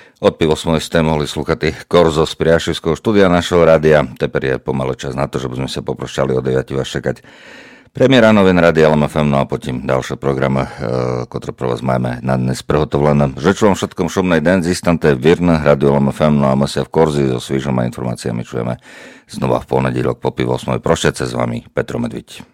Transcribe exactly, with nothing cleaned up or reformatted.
Od pів osmої ste mohli slúchať Korzo z Priašivského štúdia našeho rádia. Teper je pomalu čas na to, že by sme sa poprošťali o deviatej vás čekať premiéra novin Rádia el em ef em, no a potom ďalšie programy, ktoré pre vás máme na dnes prehotovlené. Žeču vám všetkom šumnej den, zistante Virn, Rádio el em ef em, no a my sa v Korzi so svýžoma informáciami čujeme znova v ponedílok po pів osmoj. Prošťať sa s vami Petro Medviť.